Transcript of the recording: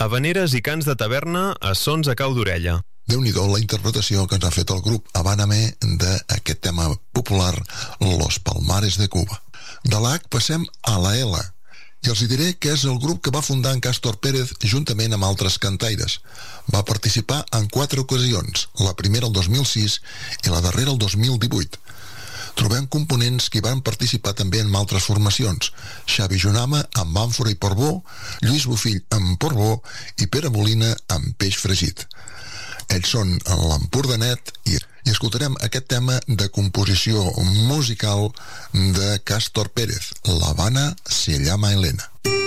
Havaneres i cants de taverna a sons a cau d'orella. Déu-n'hi-do la interpretació que ens ha fet el grup Habáname d'aquest tema popular Los Palmares de Cuba. De la H passem a la L, i els hi diré que és el grup que va fundar en Cástor Pérez juntament amb altres cantaires. Va participar en 4 ocasions, la primera el 2006 i la darrera el 2018. Trobem components que hi van participar també en altres formacions: Xavi Junama amb àmfora i portbó, Lluís Bofill amb portbó i Pere Molina amb peix fregit. Ells són l'Empordanet i escoltarem aquest tema de composició musical de Cástor Pérez. La Habana se llama Elena.